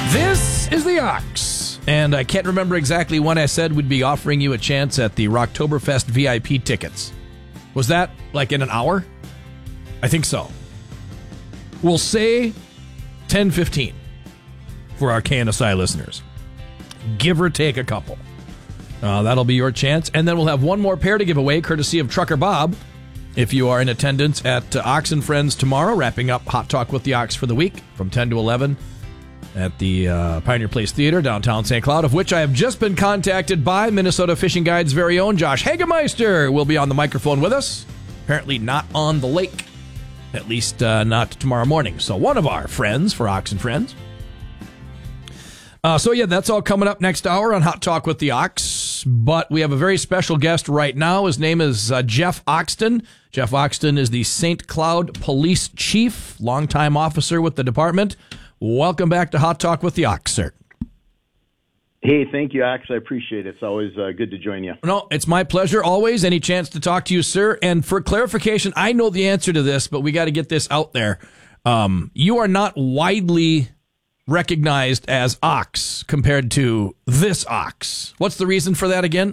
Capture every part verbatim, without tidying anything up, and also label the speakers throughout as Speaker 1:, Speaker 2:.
Speaker 1: This is the Ox, and I can't remember exactly when I said we'd be offering you a chance at the Rocktoberfest V I P tickets. Was that like in an hour? I think so. We'll say ten fifteen for our K N S I listeners. Give or take a couple. Uh, that'll be your chance. And then we'll have one more pair to give away, courtesy of Trucker Bob, if you are in attendance at uh, Ox and Friends tomorrow, wrapping up Hot Talk with the Ox for the week from ten to eleven at the uh, Pioneer Place Theater, downtown Saint Cloud, of which I have just been contacted by Minnesota Fishing Guide's very own Josh Hagemeister will be on the microphone with us. Apparently not on the lake, at least uh, not tomorrow morning. So one of our friends for Ox and Friends. Uh, so yeah, that's all coming up next hour on Hot Talk with the Ox. But we have a very special guest right now. His name is uh, Jeff Oxton. Jeff Oxton is the Saint Cloud Police Chief, longtime officer with the department. Welcome back to Hot Talk with the Ox, sir.
Speaker 2: Hey, thank you, Ox. I appreciate it. It's always uh, good to join you.
Speaker 1: No, it's my pleasure. Always. Any chance to talk to you, sir. And for clarification, I know the answer to this, but we got to get this out there. Um, you are not widely recognized as Ox compared to this Ox. What's the reason for that again?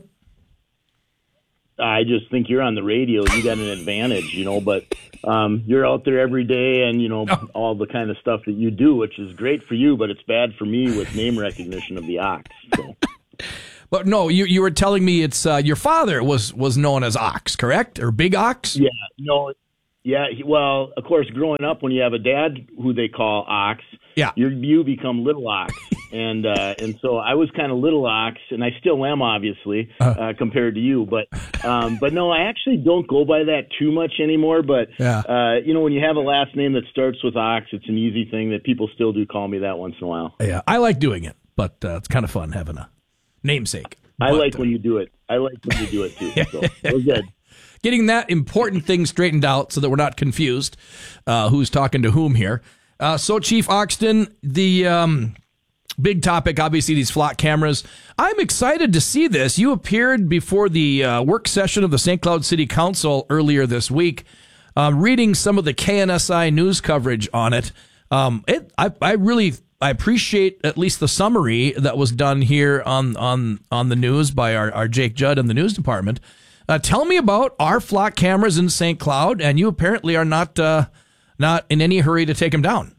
Speaker 2: I just think you're on the radio. You got an advantage, you know, but um, you're out there every day and, you know, oh. all the kind of stuff that you do, which is great for you, but it's bad for me with name recognition of the Ox. So.
Speaker 1: But no, you you were telling me it's uh, your father was, was known as Ox, correct? Or Big Ox?
Speaker 2: Yeah, no, yeah. Well, of course, growing up, when you have a dad who they call Ox,
Speaker 1: yeah.
Speaker 2: you you become Little Ox. And uh, and so I was kind of Little Ox, and I still am, obviously, uh, compared to you. But um, but no, I actually don't go by that too much anymore. But,
Speaker 1: yeah.
Speaker 2: uh, you know, when you have a last name that starts with Ox, it's an easy thing that people still do call me that once in a while.
Speaker 1: Yeah, I like doing it, but uh, it's kind of fun having a namesake.
Speaker 2: I
Speaker 1: but,
Speaker 2: like
Speaker 1: uh,
Speaker 2: when you do it. I like when you do it, too. So we're good.
Speaker 1: Getting that important thing straightened out so that we're not confused uh, who's talking to whom here. Uh, so, Chief Oxton, the... Um, Big topic, obviously, these flock cameras. I'm excited to see this. You appeared before the uh, work session of the Saint Cloud City Council earlier this week, uh, reading some of the K N S I news coverage on it. Um, it I, I really I appreciate at least the summary that was done here on on on the news by our, our Jake Judd in the news department. Uh, tell me about our flock cameras in Saint Cloud, and you apparently are not uh, not in any hurry to take them down.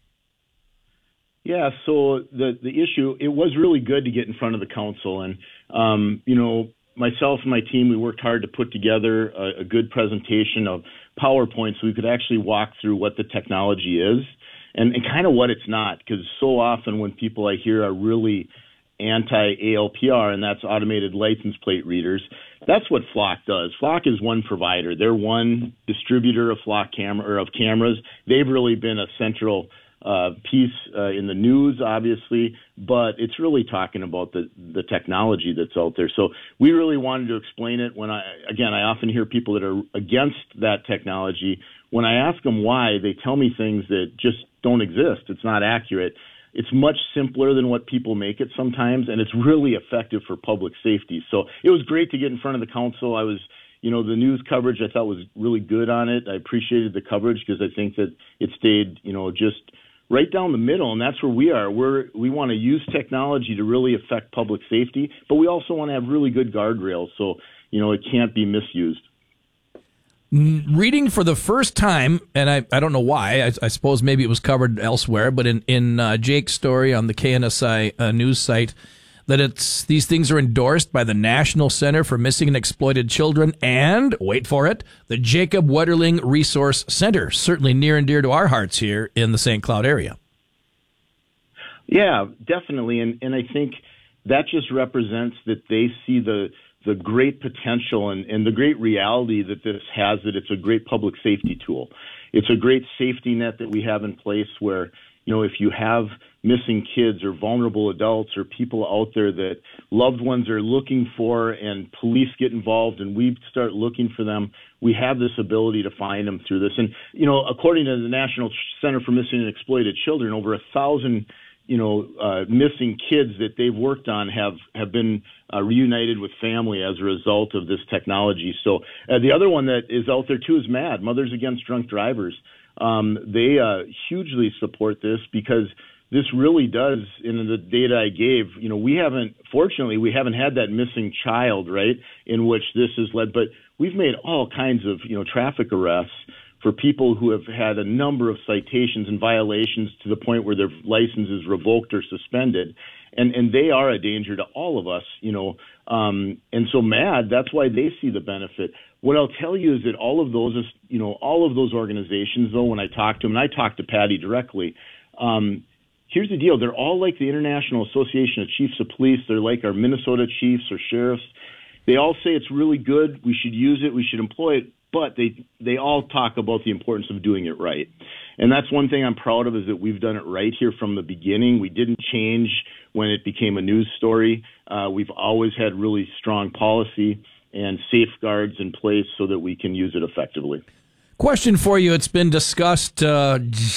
Speaker 2: Yeah, so the the issue, it was really good to get in front of the council. And, um, you know, myself and my team, we worked hard to put together a, a good presentation of PowerPoint so we could actually walk through what the technology is and, and kind of what it's not. Because so often when people I hear are really anti-A L P R, and that's automated license plate readers, that's what Flock does. Flock is one provider. They're one distributor of Flock camera or of cameras. They've really been a central Uh, piece uh, in the news, obviously, but it's really talking about the, the technology that's out there. So we really wanted to explain it. When I, again, I often hear people that are against that technology. When I ask them why, they tell me things that just don't exist. It's not accurate. It's much simpler than what people make it sometimes, and it's really effective for public safety. So it was great to get in front of the council. I was You know, the news coverage I thought was really good on it. I appreciated the coverage because I think that it stayed, you know, just right down the middle, and that's where we are. We're we want to use technology to really affect public safety, but we also want to have really good guardrails so, you know, it can't be misused.
Speaker 1: Reading for the first time, and I, I don't know why, I, I suppose maybe it was covered elsewhere, but in, in uh, Jake's story on the K N S I uh, news site, that it's these things are endorsed by the National Center for Missing and Exploited Children and, wait for it, the Jacob Wetterling Resource Center, certainly near and dear to our hearts here in the Saint Cloud area.
Speaker 2: Yeah, definitely, and and I think that just represents that they see the the great potential and, and the great reality that this has, that it's a great public safety tool. It's a great safety net that we have in place where, you know, if you have missing kids or vulnerable adults or people out there that loved ones are looking for and police get involved and we start looking for them, we have this ability to find them through this. And, you know, according to the National Center for Missing and Exploited Children, over a thousand, you know, uh, missing kids that they've worked on have, have been uh, reunited with family as a result of this technology. So uh, the other one that is out there too is MAD, Mothers Against Drunk Drivers. Um, they uh, hugely support this because this really does, in the data I gave, you know, we haven't, fortunately, we haven't had that missing child, right, in which this has led, but we've made all kinds of, you know, traffic arrests for people who have had a number of citations and violations to the point where their license is revoked or suspended. And and they are a danger to all of us, you know. Um, and so MADD, that's why they see the benefit. What I'll tell you is that all of those, you know, all of those organizations, though, when I talk to them, and I talk to Patty directly, um, here's the deal. They're all like the International Association of Chiefs of Police. They're like our Minnesota chiefs or sheriffs. They all say it's really good. We should use it. We should employ it. But they they all talk about the importance of doing it right. And that's one thing I'm proud of, is that we've done it right here from the beginning. We didn't change when it became a news story. Uh, we've always had really strong policy and safeguards in place so that we can use it effectively.
Speaker 1: Question for you. It's been discussed, uh,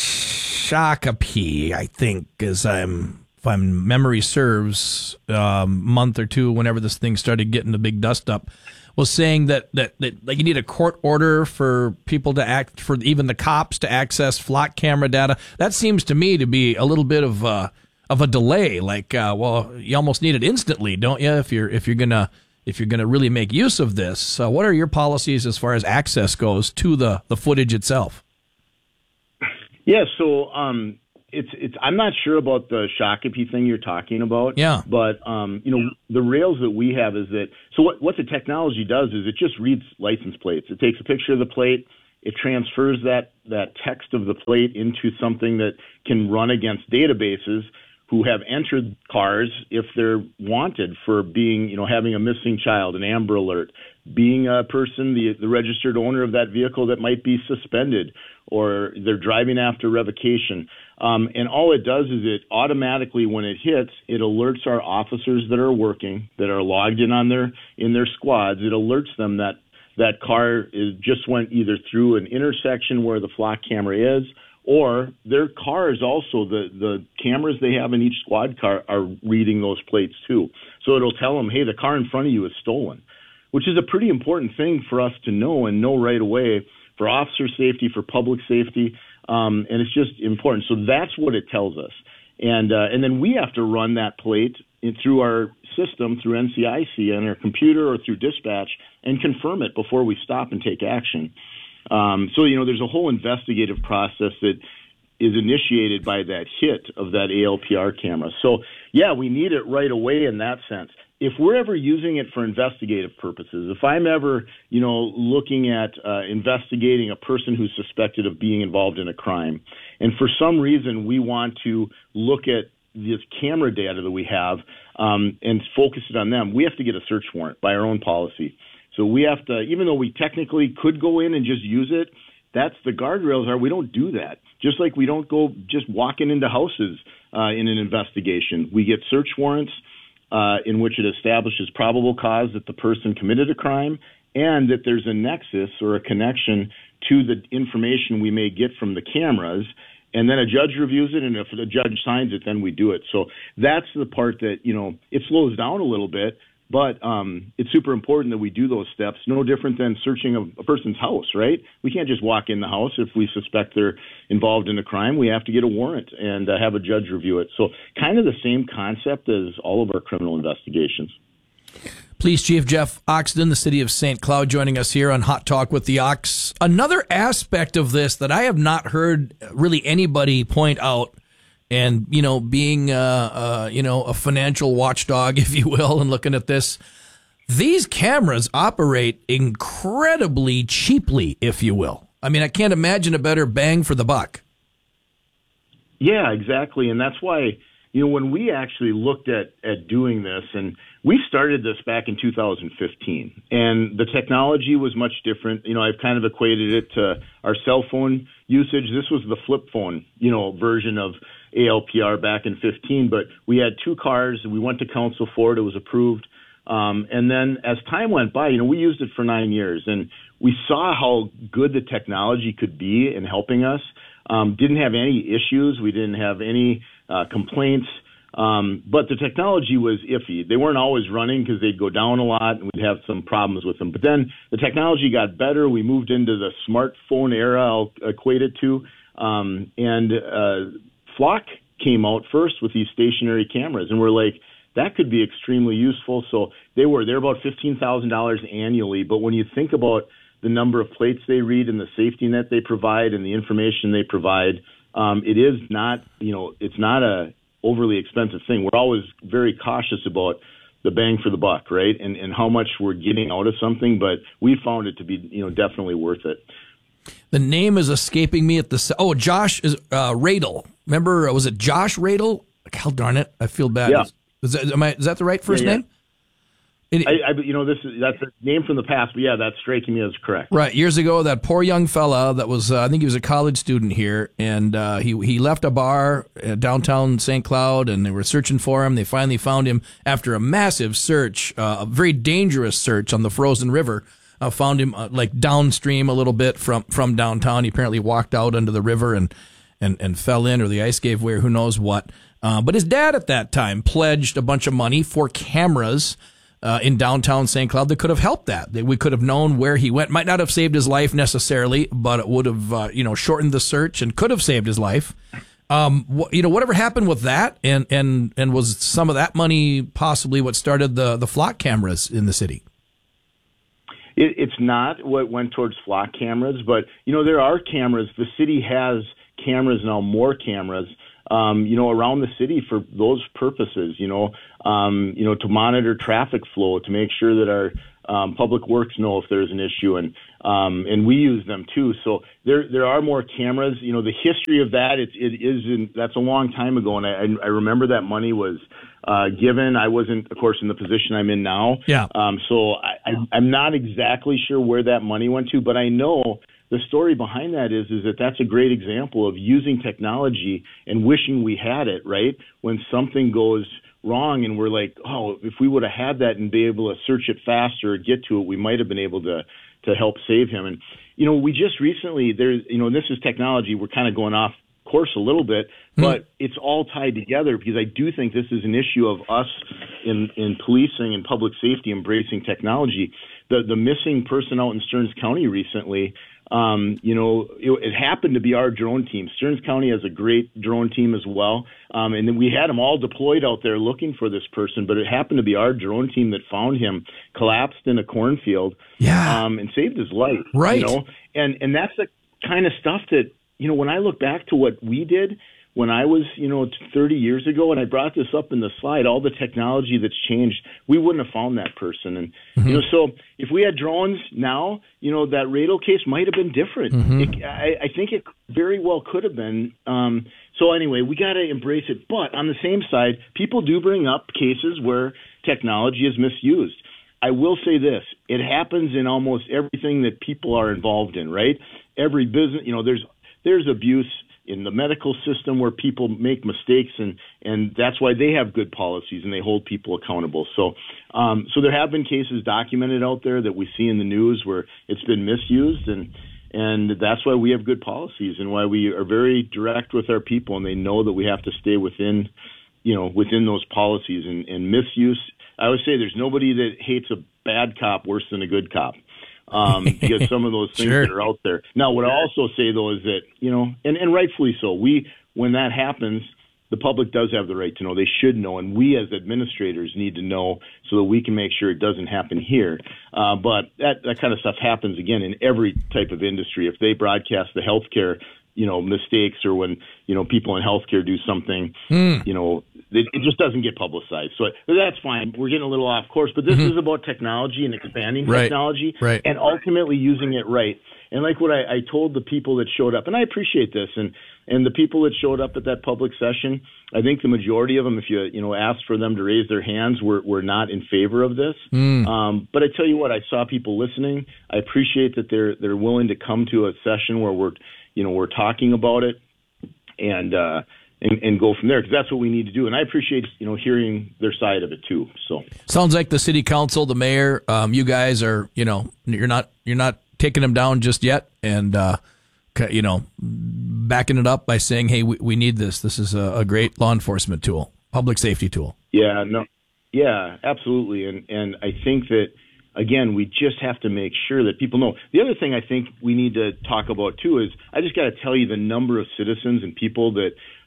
Speaker 1: Shakopee, I think, as I'm, if I'm memory serves, um, month or two, whenever this thing started getting the big dust up, was saying that, that, that like you need a court order for people to act, for even the cops to access flock camera data. That seems to me to be a little bit of a, of a delay. Like, uh, well, you almost need it instantly, don't you? If you're, if you're gonna, if you're gonna really make use of this. So what are your policies as far as access goes to the, the footage itself?
Speaker 2: Yeah. So, um, It's it's. I'm not sure about the Shakopee thing you're talking about.
Speaker 1: Yeah.
Speaker 2: But um, you know, the rails that we have is that. So what what the technology does is it just reads license plates. It takes a picture of the plate. It transfers that that text of the plate into something that can run against databases who have entered cars if they're wanted for being, you know, having a missing child, an Amber Alert, being a person, the the registered owner of that vehicle that might be suspended, or they're driving after revocation. Um, and all it does is it automatically, when it hits, it alerts our officers that are working, that are logged in on their in their squads. It alerts them that that car is just went either through an intersection where the flock camera is, or their cars also, the, the cameras they have in each squad car are reading those plates too. So it'll tell them, hey, the car in front of you is stolen, which is a pretty important thing for us to know and know right away for officer safety, for public safety. Um, and it's just important. So that's what it tells us. And uh, and then we have to run that plate in, through our system, through N C I C on our computer or through dispatch, and confirm it before we stop and take action. Um, so, you know, there's a whole investigative process that is initiated by that hit of that A L P R camera. So, yeah, we need it right away in that sense. If we're ever using it for investigative purposes, if I'm ever, you know, looking at uh, investigating a person who's suspected of being involved in a crime, and for some reason we want to look at this camera data that we have um, and focus it on them, we have to get a search warrant by our own policy. So we have to, even though we technically could go in and just use it, that's the guardrails are we don't do that. Just like we don't go just walking into houses uh, in an investigation. We get search warrants uh, in which it establishes probable cause that the person committed a crime and that there's a nexus or a connection to the information we may get from the cameras. And then a judge reviews it, and if the judge signs it, then we do it. So that's the part that, you know, it slows down a little bit, but um, it's super important that we do those steps, no different than searching a, a person's house, right? We can't just walk in the house if we suspect they're involved in a crime. We have to get a warrant and uh, have a judge review it. So kind of the same concept as all of our criminal investigations.
Speaker 1: Police Chief Jeff Oxton, the city of Saint Cloud, joining us here on Hot Talk with the Ox. Another aspect of this that I have not heard really anybody point out, and, you know, being, uh, uh, you know, a financial watchdog, if you will, and looking at this, these cameras operate incredibly cheaply, if you will. I mean, I can't imagine a better bang for the buck.
Speaker 2: Yeah, exactly. And that's why, you know, when we actually looked at, at doing this, and we started this back in two thousand fifteen, and the technology was much different. You know, I've kind of equated it to our cell phone usage. This was the flip phone, you know, version of A L P R back in fifteen, but we had two cars. We went to council for it. It was approved. Um, and then as time went by, you know, we used it for nine years, and we saw how good the technology could be in helping us. Um, didn't have any issues. We didn't have any uh, complaints. Um, but the technology was iffy. They weren't always running because they'd go down a lot and we'd have some problems with them. But then the technology got better. We moved into the smartphone era, I'll equate it to. Um, and uh, Flock came out first with these stationary cameras, and we're like, that could be extremely useful. So they were they're about fifteen thousand dollars annually. But when you think about the number of plates they read and the safety net they provide and the information they provide, um, it is not, you know, it's not a overly expensive thing. We're always very cautious about the bang for the buck, right? And and how much we're getting out of something, but we found it to be, you know, definitely worth it.
Speaker 1: The name is escaping me at the, oh, Josh is, uh, Radel. Remember, was it Josh Radel? Hell darn it. I feel bad.
Speaker 2: Yeah.
Speaker 1: Is, is, that, am I, is that the right first
Speaker 2: yeah, yeah.
Speaker 1: name? It,
Speaker 2: I, I, you know, this is that's a name from the past, but yeah, that's striking me as correct.
Speaker 1: Right, years ago, that poor young fella that was, uh, I think he was a college student here, and uh, he he left a bar uh, downtown Saint Cloud, and they were searching for him. They finally found him after a massive search, uh, a very dangerous search on the frozen river. Uh, found him uh, like downstream a little bit from, from downtown. He apparently walked out under the river and and and fell in, or the ice gave way, or who knows what. Uh, but his dad at that time pledged a bunch of money for cameras Uh, in downtown Saint Cloud that could have helped that. That we could have known where he went. Might not have saved his life necessarily, but it would have, uh, you know, shortened the search and could have saved his life. Um, wh- you know, whatever happened with that, and and and was some of that money possibly what started the the flock cameras in the city?
Speaker 2: It, it's not what went towards flock cameras, but you know there are cameras. The city has cameras now, more cameras. Um, you know, around the city for those purposes, you know, um, you know, to monitor traffic flow, to make sure that our um, public works know if there's an issue, and um, and we use them too. So there there are more cameras. You know, the history of that, it, it is in, that's a long time ago, and I, I remember that money was uh, given. I wasn't, of course, in the position I'm in now.
Speaker 1: Yeah.
Speaker 2: Um, so I, I, I'm not exactly sure where that money went to, but I know the story behind that is is that that's a great example of using technology and wishing we had it, right? When something goes wrong and we're like, oh, if we would have had that and be able to search it faster or get to it, we might have been able to to help save him. And, you know, we just recently, there's, you know, this is technology. We're kind of going off course a little bit, but mm. it's all tied together because I do think this is an issue of us in, in policing and public safety embracing technology. The, the missing person out in Stearns County recently, Um, you know, it, it happened to be our drone team. Stearns County has a great drone team as well. Um, and then we had them all deployed out there looking for this person, but it happened to be our drone team that found him collapsed in a cornfield,
Speaker 1: yeah.
Speaker 2: um, and saved his life.
Speaker 1: Right.
Speaker 2: You know, and, and that's the kind of stuff that, you know, when I look back to what we did when I was, you know, thirty years ago, and I brought this up in the slide, all the technology that's changed, we wouldn't have found that person. And, mm-hmm. you know, so if we had drones now, you know, that Radel case might have been different. Mm-hmm. It, I, I think it very well could have been. Um, so anyway, we got to embrace it. But on the same side, people do bring up cases where technology is misused. I will say this, it happens in almost everything that people are involved in, right? Every business, you know, there's there's abuse in the medical system where people make mistakes, and, and that's why they have good policies and they hold people accountable. So, um, so there have been cases documented out there that we see in the news where it's been misused, and, and that's why we have good policies and why we are very direct with our people, and they know that we have to stay within, you know, within those policies. And, and misuse, I always say there's nobody that hates a bad cop worse than a good cop. um, because some of those things
Speaker 1: sure.
Speaker 2: that are out there. Now, what I also say, though, is that, you know, and, and rightfully so, we, when that happens, the public does have the right to know. They should know, and we as administrators need to know so that we can make sure it doesn't happen here. Uh, but that, that kind of stuff happens, again, in every type of industry. If they broadcast the healthcare, you know, mistakes, or when, you know, people in healthcare do something, mm. you know, it, it just doesn't get publicized. So that's fine. We're getting a little off course, but this mm-hmm. is about technology and expanding
Speaker 1: right.
Speaker 2: technology
Speaker 1: right.
Speaker 2: and ultimately using it right. And like what I, I told the people that showed up, and I appreciate this, and, and the people that showed up at that public session, I think the majority of them, if you, you know, asked for them to raise their hands, were, were not in favor of this. Mm. Um, but I tell you what, I saw people listening. I appreciate that they're, they're willing to come to a session where we're, you know, we're talking about it, and, uh, And, and go from there, because that's what we need to do. And I appreciate, you know, hearing their side of it too. So
Speaker 1: sounds like the city council, the mayor, um, you guys are, you know, you're not you're not taking them down just yet, and uh, you know, backing it up by saying, hey, we, we need this. This is a, a great law enforcement tool, public safety tool.
Speaker 2: Yeah, no, yeah, absolutely. And and I think that, again, we just have to make sure that people know. The other thing I think we need to talk about too is I just got to tell you the number of citizens and people that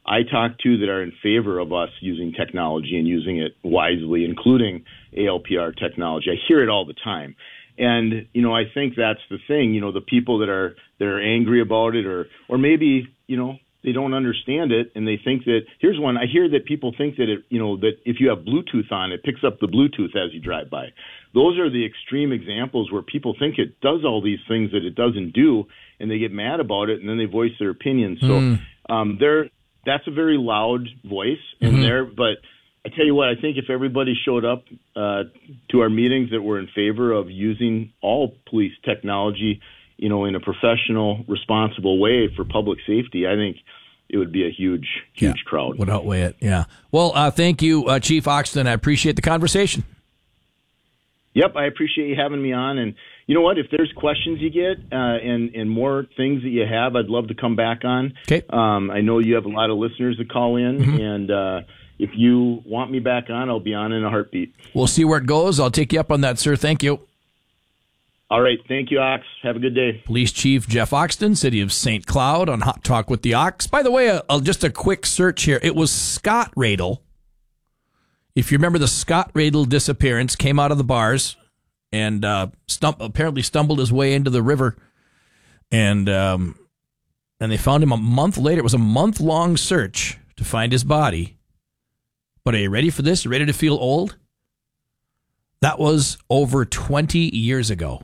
Speaker 2: I talk to that are in favor of us using technology and using it wisely, including A L P R technology. I hear it all the time. And, you know, I think that's the thing, you know, the people that are that are angry about it, or or maybe, you know, they don't understand it, and they think that, here's one, I hear that people think that, it, you know, that if you have Bluetooth on, it picks up the Bluetooth as you drive by. Those are the extreme examples where people think it does all these things that it doesn't do, and they get mad about it, and then they voice their opinion. So mm. um, they're, that's a very loud voice in mm-hmm. there, but I tell you what, I think if everybody showed up uh, to our meetings that were in favor of using all police technology, you know, in a professional, responsible way for public safety, I think it would be a huge, huge
Speaker 1: yeah,
Speaker 2: crowd.
Speaker 1: Would outweigh it, yeah. Well, uh, thank you, uh, Chief Oxton. I appreciate the conversation.
Speaker 2: Yep, I appreciate you having me on. And you know what? If there's questions you get uh, and, and more things that you have, I'd love to come back on.
Speaker 1: Okay.
Speaker 2: Um, I know you have a lot of listeners that call in, mm-hmm. and uh, if you want me back on, I'll be on in a heartbeat.
Speaker 1: We'll see where it goes. I'll take you up on that, sir. Thank you.
Speaker 2: All right. Thank you, Ox. Have a good day.
Speaker 1: Police Chief Jeff Oxton, City of Saint Cloud, on Hot Talk with the Ox. By the way, uh, just a quick search here. It was Scott Radel. If you remember, the Scott Radel disappearance, came out of the bars and uh, stump, apparently stumbled his way into the river. And um, and they found him a month later. It was a month-long search to find his body. But are you ready for this? You ready to feel old? That was over twenty years ago.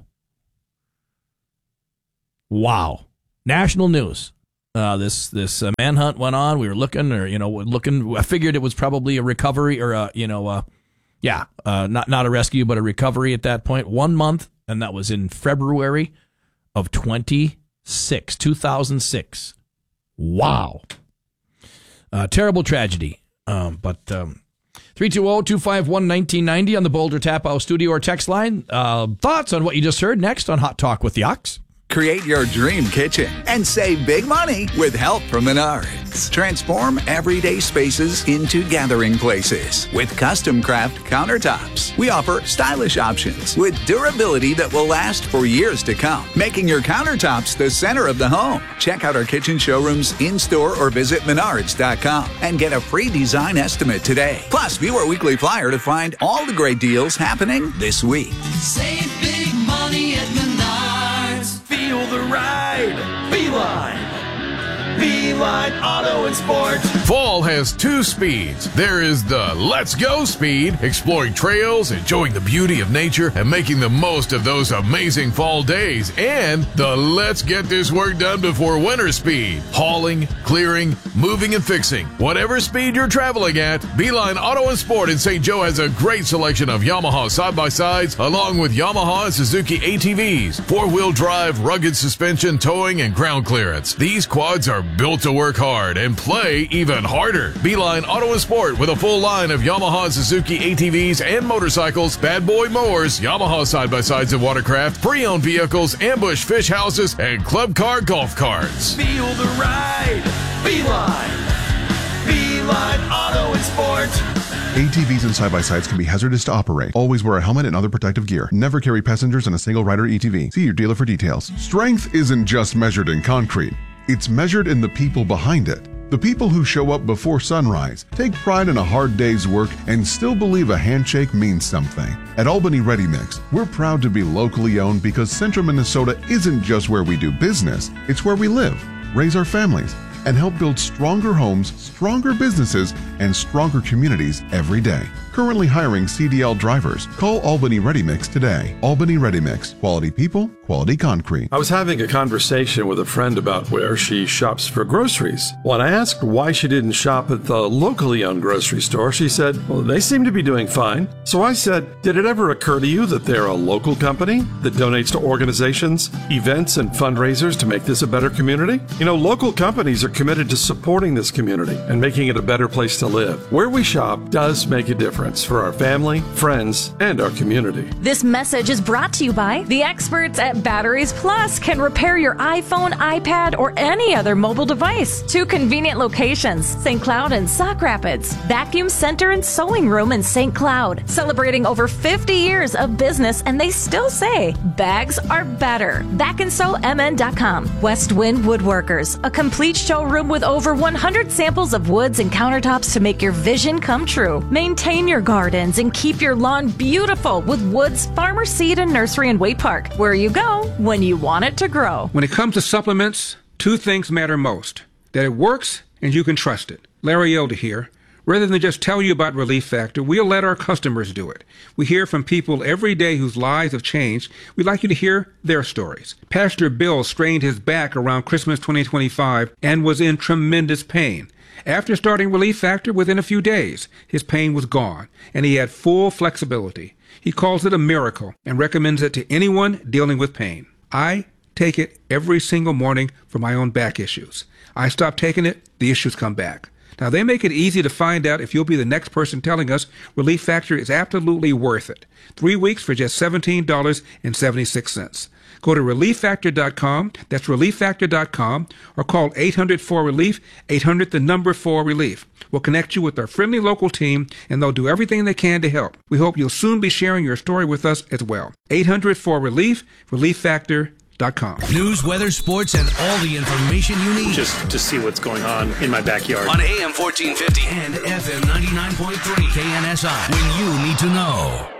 Speaker 1: Wow. National news. Uh, this this uh, manhunt went on. We were looking, or you know, looking. I figured it was probably a recovery, or a, you know, uh, yeah, uh, not not a rescue, but a recovery at that point. One month, and that was in February of twenty-six, two thousand six. Wow. Uh, terrible tragedy. Um, but um, three two zero, two five one, one nine nine zero on the Boulder Tap House studio or text line. Uh, thoughts on what you just heard next on Hot Talk with the Ox?
Speaker 3: Create your dream kitchen and save big money with help from Menards. Transform everyday spaces into gathering places with custom craft countertops. We offer stylish options with durability that will last for years to come, making your countertops the center of the home. Check out our kitchen showrooms in-store or visit menards dot com and get a free design estimate today. Plus, view our weekly flyer to find all the great deals happening this week.
Speaker 4: Save big money at Menards.
Speaker 5: Feel the ride. Beeline. Beeline Auto and Sport.
Speaker 6: Fall has two speeds. There is the let's go speed, exploring trails, enjoying the beauty of nature, and making the most of those amazing fall days. And the let's get this work done before winter speed, hauling, clearing, moving, and fixing. Whatever speed you're traveling at, Beeline Auto and Sport in Saint Joe has a great selection of Yamaha side-by-sides, along with Yamaha and Suzuki A T Vs, four-wheel drive, rugged suspension, towing, and ground clearance. These quads are built to work hard and play even harder. Beeline Auto and Sport with a full line of Yamaha and Suzuki A T Vs and motorcycles, bad boy mowers, Yamaha side-by-sides and watercraft, pre-owned vehicles, ambush fish houses, and club car golf carts.
Speaker 5: Feel the ride. Beeline. Beeline Auto and Sport.
Speaker 7: A T Vs and side-by-sides can be hazardous to operate. Always wear a helmet and other protective gear. Never carry passengers in a single-rider A T V. See your dealer for details. Strength isn't just measured in concrete. It's measured in the people behind it. The people who show up before sunrise, take pride in a hard day's work, and still believe a handshake means something. At Albany Ready Mix, we're proud to be locally owned because Central Minnesota isn't just where we do business, it's where we live, raise our families, and help build stronger homes, stronger businesses, and stronger communities every day. Currently hiring C D L drivers. Call Albany Ready Mix today. Albany Ready Mix. Quality people, quality concrete.
Speaker 8: I was having a conversation with a friend about where she shops for groceries. When I asked why she didn't shop at the locally owned grocery store, she said, well, they seem to be doing fine. So I said, did it ever occur to you that they're a local company that donates to organizations, events, and fundraisers to make this a better community? You know, local companies are committed to supporting this community and making it a better place to live. Where we shop does make a difference. difference for our family, friends, and our community.
Speaker 9: This message is brought to you by the experts at Batteries Plus. Can repair your iPhone, iPad, or any other mobile device. Two convenient locations, Saint Cloud and Sauk Rapids. Vacuum Center and Sewing Room in Saint Cloud. Celebrating over fifty years of business, and they still say bags are better. back and sew m n dot com. West Wind Woodworkers, a complete showroom with over one hundred samples of woods and countertops to make your vision come true. Maintain your gardens and keep your lawn beautiful with Woods Farmer Seed and Nursery in Way Park, where you go when you want it to grow.
Speaker 10: When it comes to supplements, two things matter most: that it works and you can trust it. Larry Elder here. Rather than just tell you about Relief Factor, we'll let our customers do it. We hear from people every day whose lives have changed. We'd like you to hear their stories. Pastor Bill strained his back around Christmas twenty twenty-five and was in tremendous pain. After starting Relief Factor, within a few days, his pain was gone, and he had full flexibility. He calls it a miracle and recommends it to anyone dealing with pain. I take it every single morning for my own back issues. I stop taking it, the issues come back. Now, they make it easy to find out if you'll be the next person telling us Relief Factor is absolutely worth it. Three weeks for just seventeen dollars and seventy-six cents. Go to relief factor dot com, that's relief factor dot com, or call eight hundred four relief, eight hundred the number four relief. We'll connect you with our friendly local team, and they'll do everything they can to help. We hope you'll soon be sharing your story with us as well. eight hundred four relief, relief factor dot com.
Speaker 11: News, weather, sports, and all the information you need.
Speaker 12: Just to see what's going on in my backyard.
Speaker 11: On A M fourteen fifty and F M ninety-nine point three K N S I. When you need to know.